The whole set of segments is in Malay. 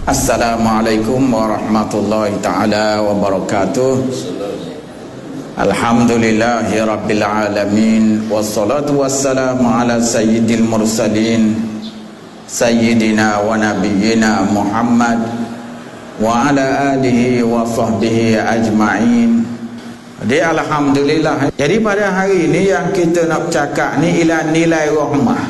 Assalamualaikum warahmatullahi ta'ala wabarakatuh. Alhamdulillahi rabbil alamin. Wassalatu wassalamu ala sayyidil mursalin Sayyidina wa nabiyyina Muhammad wa ala alihi wa sahbihi ajma'in. Jadi alhamdulillah. Jadi pada hari ini yang kita nak bercakap ni ialah nilai rahmah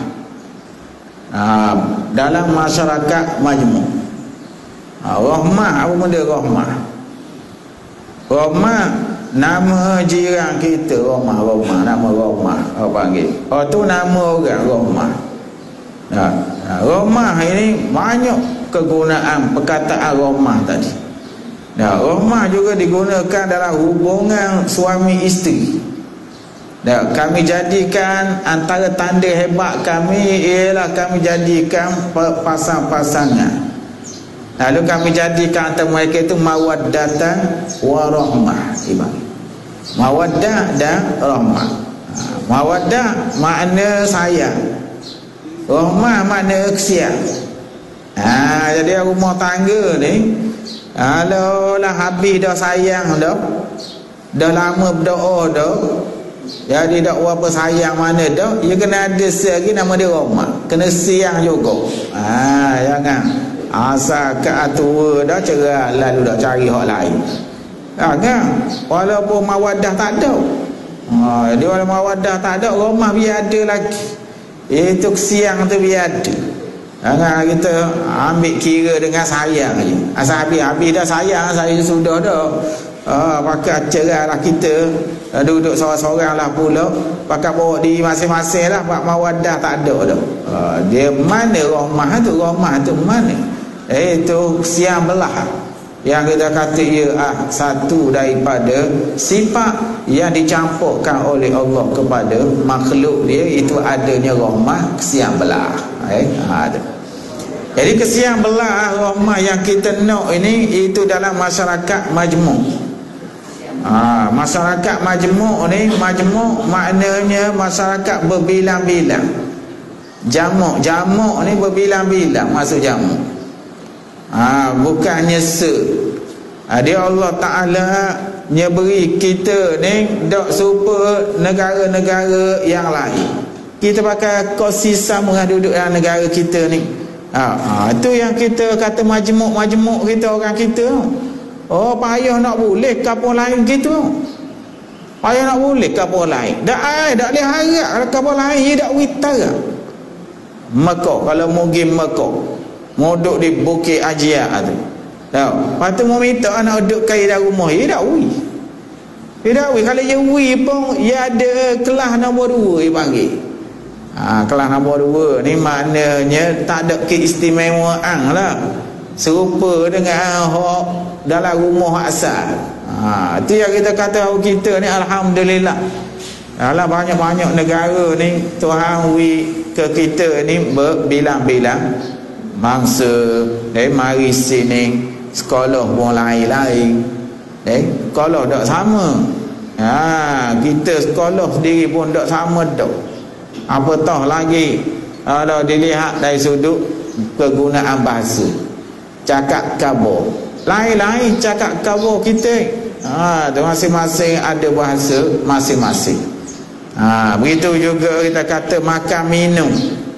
dalam masyarakat majmuk. Rahmah, apa benda rahmah? Rahmah nama jiran kita, Rahmah, nama Rahmah apa panggil? Oh tu nama orang Rahmah. Rahmah ini banyak kegunaan perkataan Rahmah tadi. Rahmah juga digunakan dalam hubungan suami isteri. Kami jadikan antara tanda hebat kami ialah kami jadikan pasang-pasangan. Lalu kami jadikan antara mereka itu mawaddatan wa rahmah. Mawaddah dan rahmah. Mawaddah makna sayang, rahmah makna kesian. Jadi rumah tangga ni kalau lah habis dah sayang dah lama berdoa dah, jadi tak berapa sayang mana dah, dia kena ada lagi nama dia rahmah, kena siang juga. Jangan asal kat tua dah cerai lalu dah cari hak lain. Kan walaupun mawaddah tak ada, dia walaupun mawaddah tak ada, rahmah biar ada lagi. Itu siang tu biar ada. Jangan kita ambil kira dengan sayang je. Asal habis dah sayang, saya sudah dah pakai cerai lah kita, duduk seorang-seorang lah pula, pakai bawa diri masing-masing lah, pak mawaddah tak ada dah. Dia mana rahmah tu mana? Itu siang belah yang kita kata ia satu daripada sifat yang dicampurkan oleh Allah kepada makhluk dia, itu adanya rahmah kesiang belah. Jadi kesiang belah rahmah yang kita nak ini itu dalam masyarakat majmuk. Masyarakat majmuk ni, majmuk maknanya masyarakat berbilang-bilang. Jamuk ni berbilang-bilang masuk jamuk. Bukannya dia Allah Ta'ala beri kita ni tak serupa negara-negara yang lain. Kita pakai kos sisam dengan duduk dalam negara kita ni. Itu yang kita kata majmuk kita, orang kita. Payah nak boleh kapal lain kita. Payah nak boleh kapal lain. Tak boleh harap kapal lain dia tak witara. Mekah, kalau pergi Mekah, mau duduk di Bukit Ajia tu. Lepas tu mau minta anak duduk kaya dalam rumah, dia tak wui. Kalau dia wui pun dia ada kelas nombor 2 dia panggil. Kelas nombor 2 ni maknanya tak ada keistimewaan lah, serupa dengan hak dalam rumah asal. Itu yang kita kata kita ni alhamdulillah. Dalam banyak-banyak negara ni Tuhan wi ke kita ni berbilang-bilang mangsa. Mari sini sekolah pun lain-lain. Sekolah tak sama. Kita sekolah sendiri pun tak sama dah. Apatah lagi kalau dilihat dari sudut kegunaan bahasa, cakap khabar lain-lain cakap khabar kita. Masing-masing ada bahasa masing-masing. Begitu juga kita kata makan minum.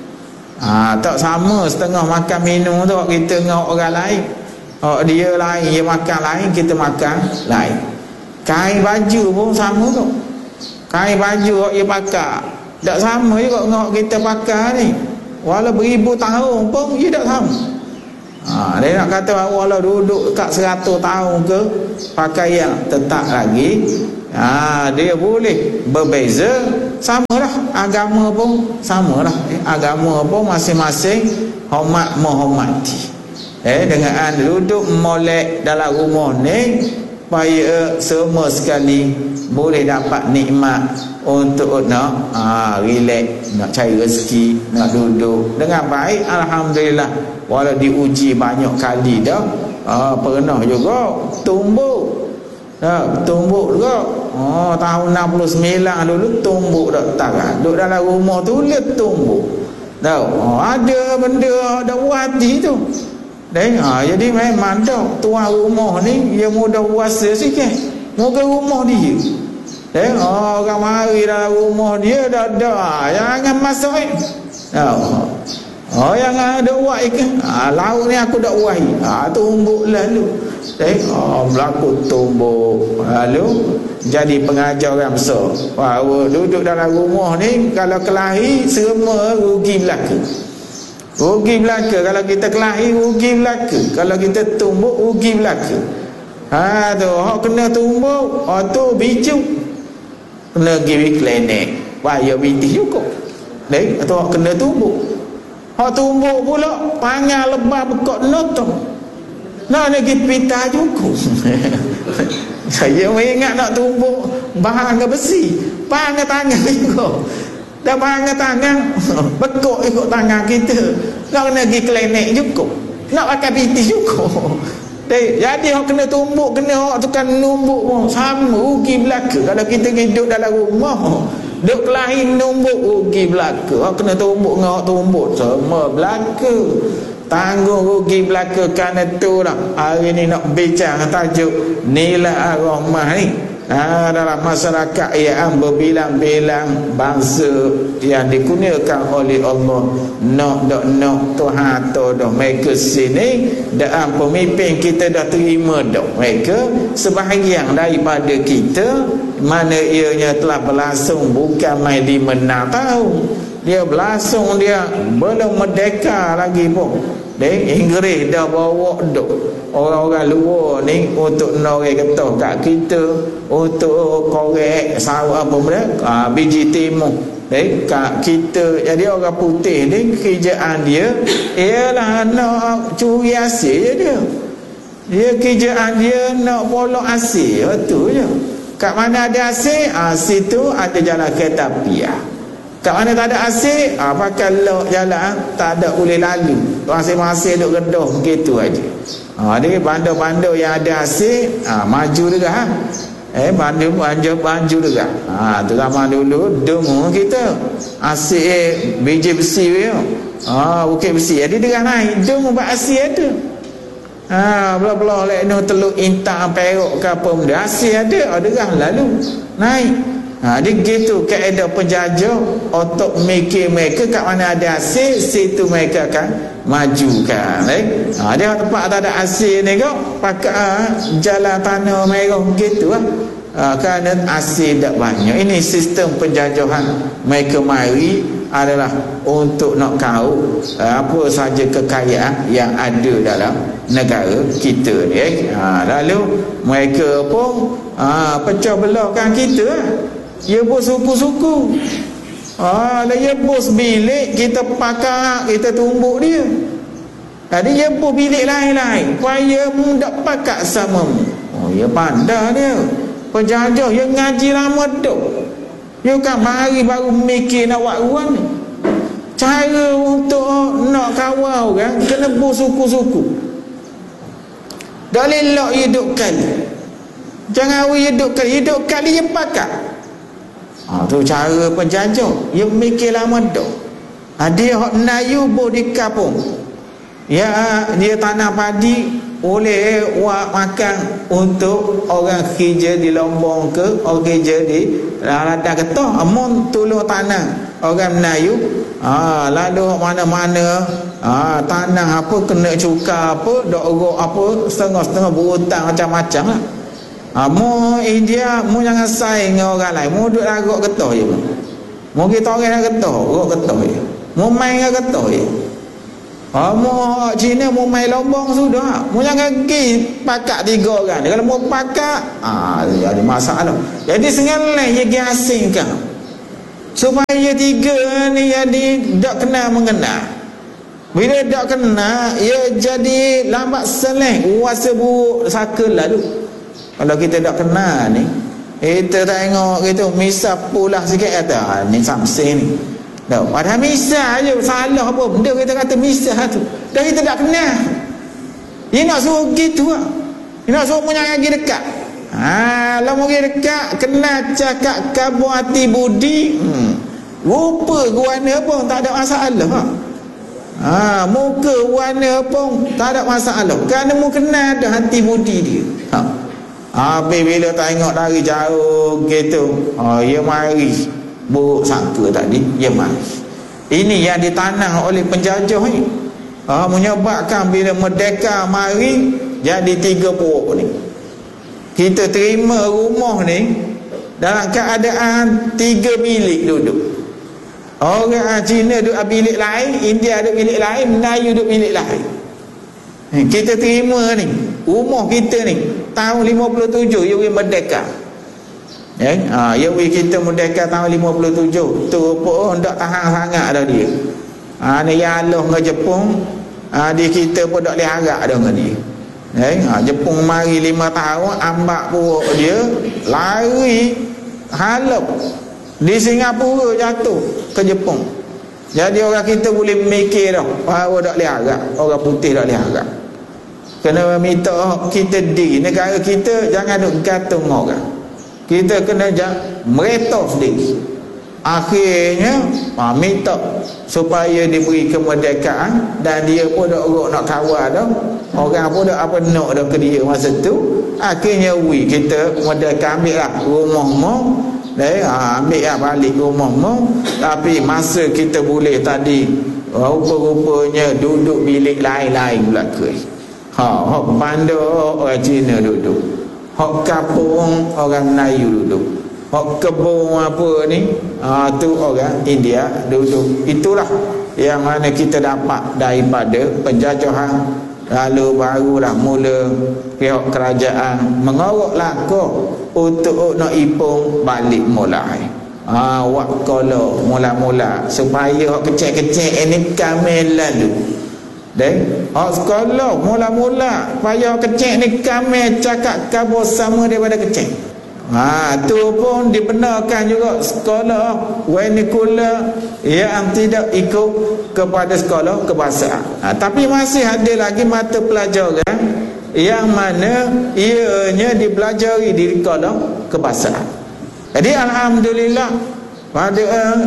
Tak sama setengah makan minum tu kita dengan orang lain. Dia lain, dia makan lain, kita makan lain. Kain baju pun sama tu. Kain baju dia pakai tak sama juga dengan kita pakai ni. Walau beribu tahun pun dia tak sama. Dia nak kata walau duduk kat 100 tahun ke, pakaian tetap lagi. Dia boleh berbeza. Samalah agama pun samalah. Agama pun masing-masing hormat menghormati. Dengan duduk molek dalam rumah ni supaya semua sekali boleh dapat nikmat untuk nak relax, nak cari rezeki, nak duduk dengan baik. Alhamdulillah, walau diuji banyak kali dah, pernah juga tumbuk juga. Tahun 69 dulu tumbuk dak tarah, duduk dalam rumah tu tumbuk. Tahu ada benda dak buat hati tu. Jadi memang dah tuan rumah ni dia mudah puasa sikit. Muka rumah dia. Orang mari dalam rumah dia dah jangan masuk yang ada buat ikan lauk ni aku dak wahi tumbuk lalu berlaku tumbuk lalu jadi pengajar orang besar. Duduk dalam rumah ni kalau kelahi semua rugi belaka kalau kita kelahi rugi belaka kalau kita tumbuk rugi belaka kena tumbuk tu biju kena pergi klinik bayar binti cukup atau kena tumbuk tumbuk pula panggil lebah bekok notong nak pergi pita cukup. Saya ingat nak tumbuk bahan ke besi panggil tangan juga dah panggil tangan bekok ikut tangan kita nak kena pergi klinik cukup nak pakai binti cukup. Jadi orang kena tumbuk, kena orang tukang numbuk pun sama rugi belaka. Kalau kita hidup dalam rumah duk kelahi numbuk rugi belaka. Orang kena tumbuk dengan orang tumbuk semua belaka. Tanggung rugi belaka. Kerana tu lah hari ni nak bincang tajuk nilai ar-rahmah ni dalam masyarakat yang berbilang-bilang bangsa yang dikurniakan oleh Allah nak Tuhan tu dah mereka sini dan pemimpin kita dah terima dah mereka sebahagian daripada kita mana ianya telah berlangsung bukan main 5-6 tahun dia berlangsung dia belum merdeka lagi pun Inggeris dah bawa dah orang-orang luar ni untuk norek ketuk kat kita untuk korek sawah apa benda biji timun kat kita. Jadi orang putih ni kerjaan dia ialah nak curi hasil je dia kerjaan dia nak polok hasil tu je. Kat mana ada hasil situ ada jalan kereta api kat mana tak ada hasil pakai lok jalan tak ada boleh lalu masing-masing duk redah begitu aja. Dia bandar-bandar yang ada hasil maju juga bandar maju juga terama dulu dengar kita hasil biji besi bukit besi jadi dengan naik dengar buat hasil ada belah-belah lekno teluk intak perok ke apa benda hasil ada derang lalu naik. Dia gitu kaedah penjajah otak mikir mereka kat mana ada hasil situ mereka akan majukan dia tempat tak ada hasil ni kau pakai jalan tanah merah gitu kerana hasil tak banyak. Ini sistem penjajahan mereka mari adalah untuk nak tahu apa saja kekayaan yang ada dalam negara kita ni lalu mereka pun pecah belahkan kita dia bos suku-suku dia bos bilik kita pakar kita tumbuk dia jadi dia bos bilik lain-lain supaya mu tak pakar sama mu dia pandai dia penjajah dia ngaji lama duk dia kan mari baru mikir nak buat ruang ni cara untuk nak kawal orang kena bos suku-suku dalil lok hidup kali jangan hidup kali dia pakar tu cara penjajah dia mikir lama dah dia hok nayu bo di kampung dia tanam padi boleh buat makan untuk orang kerja di Lombong ke orang kerja di ladang ketah amun tolong tanam orang Melayu lalu mana-mana tanam apa kena cuka apa dok rok apa setengah-setengah berhutang macam-macam lah mu India mu jangan saing dengan orang lain mu duduk ragak getah je mu kita orang nak getah ragak getah je mu main dengan getah je mu Cina mu main Lombong sudah mu jangan pergi pakak 3 orang kalau mu pakak ada masalah jadi sengalah dia pergi asingkan supaya 3 ni jadi tak kenal mengenal bila tak kenal ia jadi lambat seleh kuasa buruk saka lalu. Kalau kita tak kenal ni kita tengok kita misal pula sikit kata ni samseng ni padahal misal je salah apa benda kita kata misal tu dah kita tak kenal dia nak suruh gitu dia nak suruh punya pergi dekat kalau mau pergi dekat kenal cakap kabu hati budi rupa guana pun tak ada masalah Muka warna pun tak ada masalah, kerana mu kenal ada hati budi dia. Habis bila tengok dari jauh gitu, dia mari buruk sangka tadi, dia mari. Ini yang ditanam oleh penjajah ni. Menyebabkan bila merdeka mari jadi 3 pokok ni. Kita terima rumah ni dalam keadaan 3 bilik duduk. Orang Cina duduk bilik lain, India duduk bilik lain, Melayu duduk bilik lain. Kita terima ni rumah kita ni tahun 57 ia merdeka. Ya kita merdeka tahun 57 tu pun tak tahan sangat dah dia. Ni yang Allah dengan Jepun, di kita pun tak boleh harap dah dengan dia. Jepun mari 5 tahun ambak puruk dia lari halap di Singapura jatuh ke Jepun. Jadi orang kita boleh mikir dah bahawa tak boleh harap, orang putih tak boleh harap. Kena minta kita di negara kita jangan duk gantung orang. Kita kena mereto sendiri. Akhirnya minta supaya diberi kemerdekaan, dan dia pun dah urut nak kawal dah. Orang pun dah apa nak dah ke dia masa tu. Akhirnya kita merdeka, ambil lah rumah-rumah. Ambil lah balik rumah-rumah. Tapi masa kita boleh tadi, rupa-rupanya duduk bilik lain-lain pula ke. Hak bandar orang Cina duduk, hak kapung orang Melayu duduk, hak kebun apa ni tu orang India duduk. Itulah yang mana kita dapat daripada penjajahan. Lalu barulah mula pihak kerajaan mengorok langkah untuk nak ipung balik mulai. Wakala mula-mula supaya hak kecil-kecil ini kami lalu. Dan sekolah mula-mula payah kecil ni kami cakap kabur sama daripada kecil. Tu pun dibenarkan juga sekolah wanikula yang tidak ikut kepada sekolah kebahasaan. Tapi masih ada lagi mata pelajaran yang mana ianya dipelajari di sekolah kebahasaan. Jadi alhamdulillah pada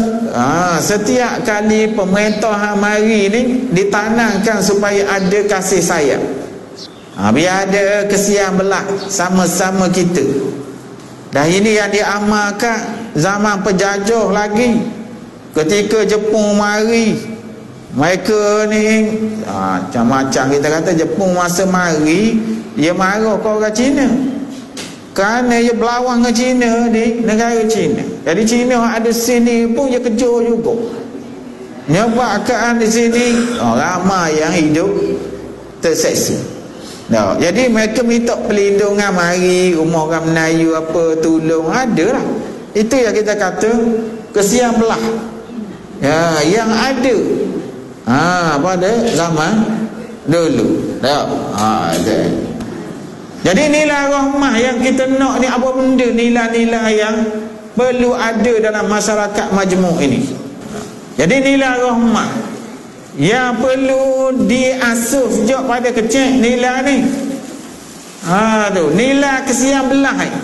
setiap kali pemerintah mari ni ditanamkan supaya ada kasih sayang. Biar ada kesian belah sama-sama kita. Dan ini yang diamalkan zaman penjajah lagi. Ketika Jepun mari, mereka ni macam-macam kita kata Jepun masa mari dia marah ke orang Cina. Kerana dia berlawan dengan Cina di negara Cina. Jadi Cina ada sini pun dia kejar juga. Nyebabkan di sini ramai yang hidup terseksa. Jadi mereka minta perlindungan, mari rumah orang Melayu apa tolong, ada lah. Itu yang kita kata kesian belah yang ada pada zaman dulu. Ada. Jadi nilai rahmah yang kita nak ni apa benda, nilai-nilai yang perlu ada dalam masyarakat majmuk ini. Jadi nilai rahmah yang perlu diasuh sejak pada kecil, nilai ni. Nilai kesian belah ni.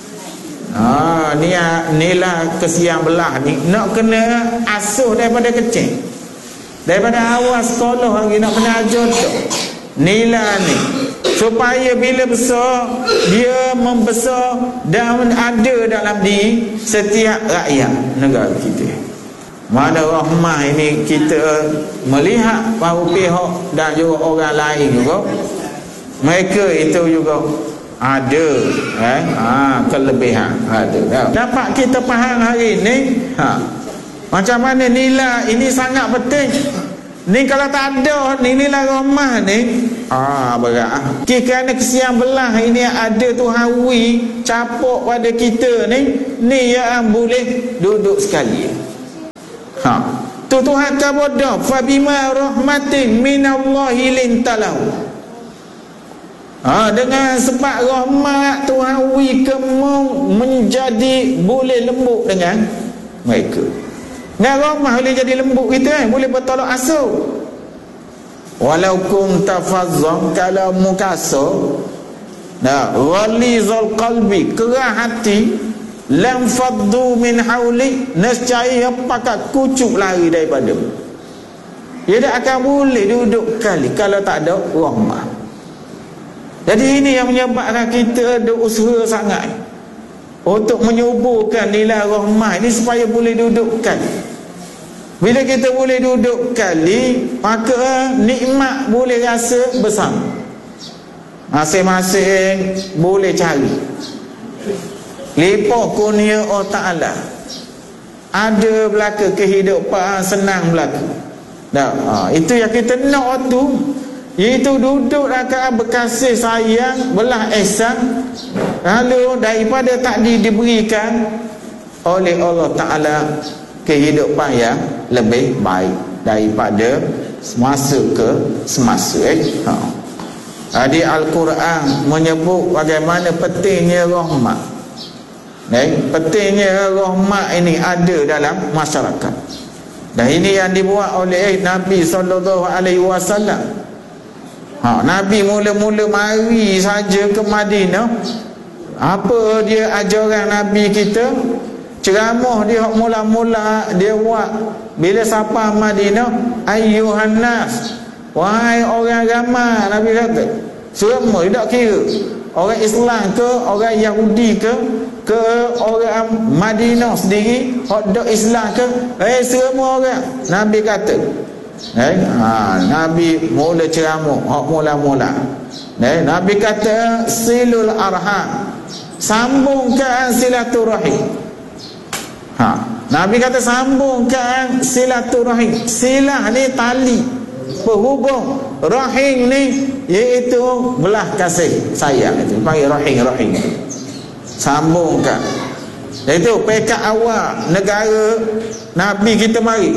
Nilai kesian belah ni nak kena asuh daripada kecil. Daripada awal sekolah lagi nak kena ajar tu. Nilai ni supaya bila besar dia membesar dan ada dalam diri setiap rakyat negara kita. Mana rahmah ini kita melihat bahawa pihak dan juga orang lain juga mereka itu juga ada kelebihan ada. Dapat kita faham hari ini macam mana nilai ini sangat penting. Ni kalau tak ada ni nilai rahmah ni berat. Kerana kesian belah ini ada Tuhan capuk pada kita ni yang boleh duduk sekali. Tu Tuhan kata fabima rahmatin minallahi lintalahu. Dengan sebab rahmat Tuhan kamu menjadi boleh lembut dengan mereka. Dengan rahmat boleh jadi lembut kita boleh bertolak asuh. Walau kunta fazzan, kalau mukasar ghalizal qalbi, kerah hati, lam faddu min hauli, nescaya pakat kucuk lari daripada. Dia tak akan boleh duduk kali kalau tak ada rahmah. Jadi ini yang menyebabkan kita ada usaha sangat untuk menyuburkan nilai rahmah ini supaya boleh duduk kali. Bila kita boleh duduk kali, maka nikmat boleh rasa bersama. Masing-masing boleh cari. Lipat kurnia Allah Ta'ala. Ada belaka kehidupan senang belaka. Itu yang kita nak tu, iaitu duduk rakan berkasih sayang, belah ihsan, lalu daripada tak diberikan oleh Allah Ta'ala kehidupan yang lebih baik daripada semasa ke semasa. Jadi Al-Quran menyebut bagaimana pentingnya rahmat. Pentingnya rahmat ini ada dalam masyarakat. Dan ini yang dibuat oleh Nabi SAW. Nabi mula-mula mari saja ke Madinah. Apa dia ajaran Nabi kita? Ceramah dia mula-mula dia buat bila sampai Madinah, ayyuhan nas, wahai orang ramai, Nabi kata. Semua tidak kira orang Islam ke orang Yahudi ke orang Madinah sendiri, hak Islam ke, semua orang. Nabi kata, Nabi mula ceramah, hak mula-mula. Nabi kata, silul arham, sambungkan silaturahim. Nabi kata sambungkan silaturahim. Silah ni tali berhubung, rahim ni iaitu belah kasih sayang, itu panggil rahim. Sambungkan. Itu pekat awal negara Nabi kita mari,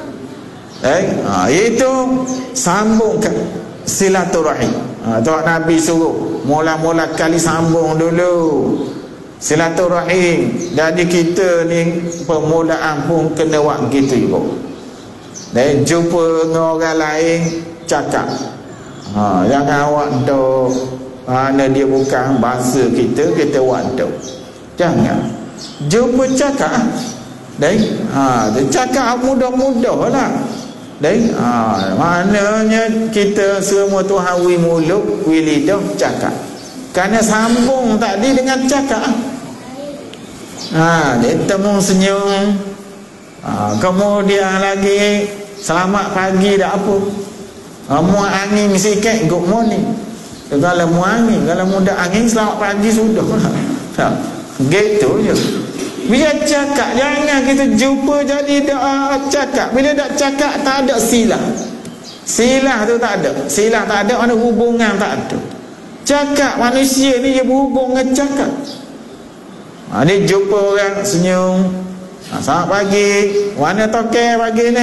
iaitu sambungkan silaturahim. Tuan Nabi suruh mula-mula kali sambung dulu silaturahim. Jadi kita ni permulaan pun kena buat begitu juga. Dan jumpa dengan orang lain cakap, jangan awak dok mana dia bukan bahasa kita buat dok. Jangan jumpa cakap. Dan cakap mudah-mudah lah. Dan maknanya kita semua Tuhan wi mulut wi lidah cakap. Kerana sambung tadi dengan cakap. Dia temu senyum. Kemudian lagi selamat pagi dah apa. Muat angin sikit, good morning. Kalau muat angin, kalau muda angin selamat pagi sudah lah. Gitu je. Biar cakap, jangan kita jumpa jadi dah cakap. Bila dah cakap tak ada silah. Silah tu tak ada. Silah tak ada, mana hubungan tak ada. Cakap manusia ni dia berhubung dengan cakap. Ni jumpa orang senyum, selamat pagi, mana toke pagi ni?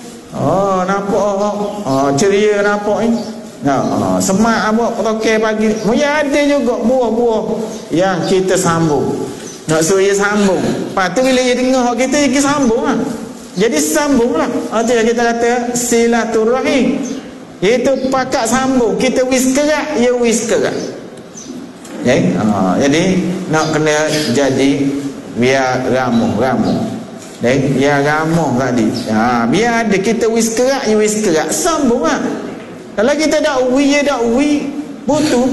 Nampak ceria nampak ni. Semak abang toke pagi. Ya ada juga buah-buah yang kita sambung. Nak suruh dia sambung. Lepas tu bila dia dengar kita sambung lah. Jadi sambung lah. Itu yang kita kata silaturahim. Iaitu pakat sambung. Kita wiskerat, ia wiskerat. Jadi nak kena jadi biar ramuh. Biar ramuh tadi. Biar ada kita wiskerat, ia wiskerat. Sambung lah. Kalau kita dakwi, ia dakwi, putu.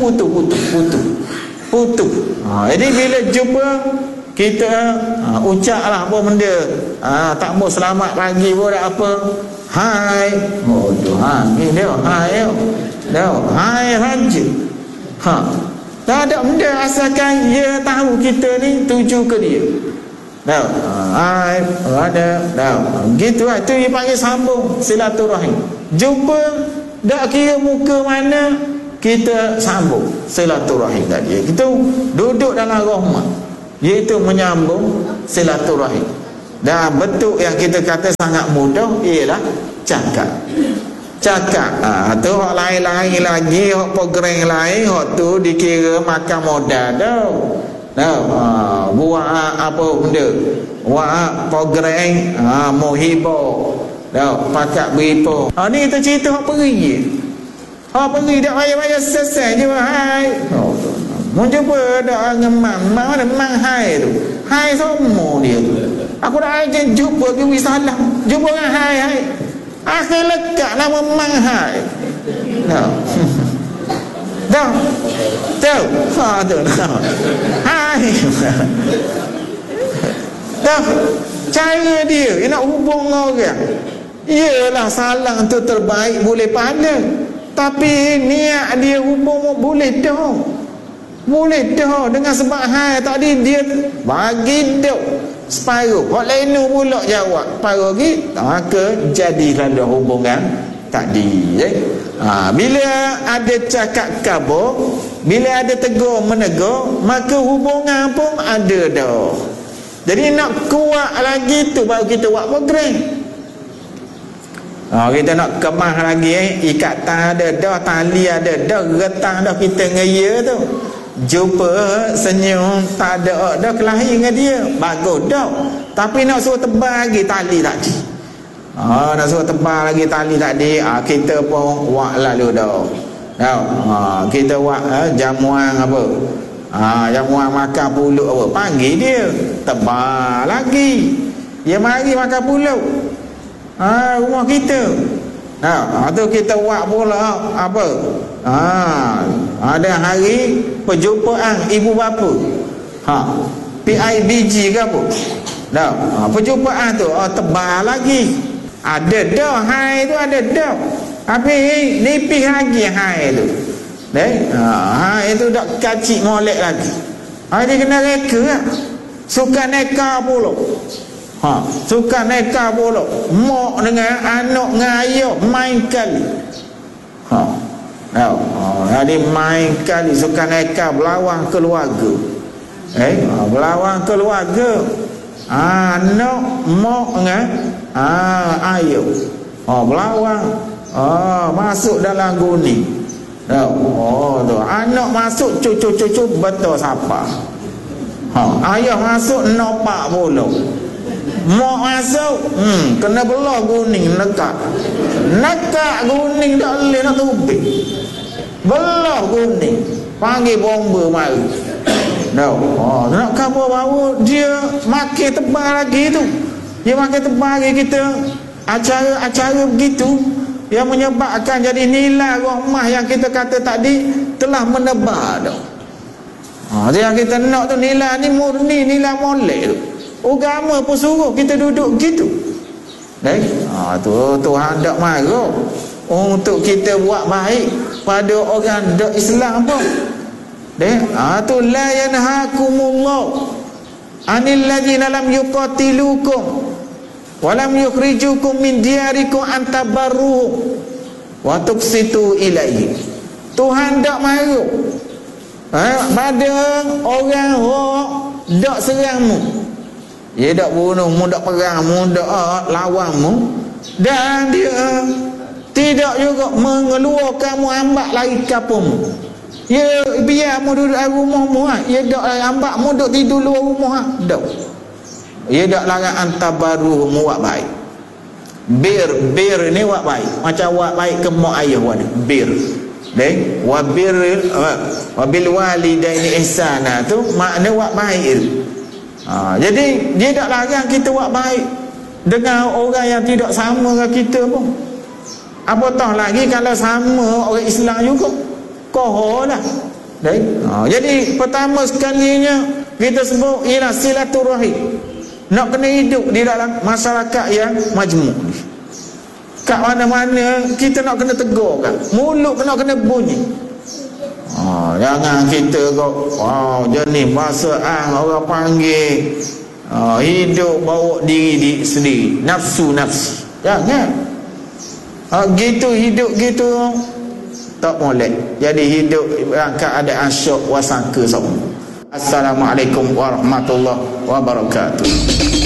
Jadi bila jumpa kita ucaplah apa benda. Tak mau selamat pagi pun tak apa. Hai. Ni dia hai. Hai saja. Tak ada benda asalkan dia tahu kita ni tuju ke dia. Hai, ada. Gitu lah. Itu dia panggil sambung silaturahim. Jumpa tak kira muka mana, kita sambung silaturahim tadi. Kita duduk dalam rahmat, iaitu menyambung silaturahim. Dan bentuk yang kita kata sangat mudah ialah cakap. Tu hak lain-lain lagi, hak program lain, hak tu dikira makan modal dah. Buat apa benda, buat program mohibah, pakat beripo. Ni kita cerita hak pergi. Hak pergi dak bayar selesai je. Hai. Mau jumpa dak ngemang, mana mang hai tu. Hai semua dia tu. Aku dah ajak jumpa ke wisalah. Jumpa dengan hai. akhir lekat nama manghai. Dah tahu tu hai dah cara dia nak hubung orang. Iyalah salah tu terbaik boleh pada, tapi niat dia hubung boleh dah. Boleh dah dengan sebab hai tadi dia bagi dak separuh. Hak lain pula jawab separuh lagi, maka jadilah dah hubungan tadi. Bila ada cakap kabur, bila ada tegur menegur, maka hubungan pun ada dah. Jadi nak kuat lagi tu baru kita buat program. Kita nak kemah lagi, ikatan ada dah, tali ada dah, getah dah kita ngaya tu. Jumpa senyum tak ada dah, kelahi dengan dia bagus dah. Tapi nak suruh tebal lagi tali tadi. Nak suruh tebal lagi tali tadi, kita pun buat lalu dah. Kita buat jamuan apa? Jamuan makan pulut apa? Panggil dia, tebal lagi. Dia mari makan pulut. Rumah kita. Tu kita buat pula apa? Ada hari perjumpaan ibu bapa. PIBG ke apa? Perjumpaan tu tebal lagi. Ada dah hai tu, ada dah. Tapi nipis lagi hai tu. Hai tu dak kacik molek lagi. Dia kena reka lah. Suka neka pula. Suka neka pula. Mak dengan anak dengan ayah main kali. Jadi main kali suka neka berlawan keluarga. Berlawan keluarga. Anak mak dengan ayah berlawan. Masuk dalam guni. Tu anak masuk cucu-cucu betul siapa. Ayah masuk nopak pula. Mak masuk kena belah guning nekak guning tak boleh nak tubik, belah guning panggil bomba mari. Nak khabar baru dia makin tebal lagi tu. Dia makin tebal lagi. Kita acara begitu yang menyebabkan jadi nilai rahmah yang kita kata tadi telah menebar dah. Yang kita nak tu nilai ni murni, nilai molek tu. Agama pun suruh kita duduk begitu. Tu Tuhan tak marah untuk kita buat baik pada orang tak Islam pun. Tu la yanhakumullah anil ladzina lam yuqatilukum wa lam yukhrijukum min diyarikum an tabarruhum wa tuqsitu ilaihi. Tuhan tak marah pada orang tak serangmu. Dia tak bunuhmu, tak perangmu, tak lawanmu, dan dia tidak juga mengeluarkanmu ambak lari kampungmu. Ya biarmu duduk di rumahmu. Ya tak ambakmu duduk tidur luar rumah. Tak. Ya tak larang antabaruhmu buat baik. Bir ni buat baik. Macam buat baik ke mak ayah wadah. Bir. Wabil walidaini ihsana tu makna buat baik. Jadi dia tak larang kita buat baik dengan orang yang tidak sama dengan kita pun. Apatah lagi kalau sama orang Islam juga. Koholah. Jadi pertama sekalinya kita sebut ialah silaturahim. Nak kena hidup di dalam masyarakat yang majmuk. Kat mana-mana kita nak kena tegur kan. Mulut kena bunyi. Jangan kita jenis bahasa orang panggil hidup bawa diri sendiri, nafsu. Jangan gitu hidup gitu tak boleh. Jadi hidup dalam keadaan syok wasangka. Assalamualaikum warahmatullahi wabarakatuh.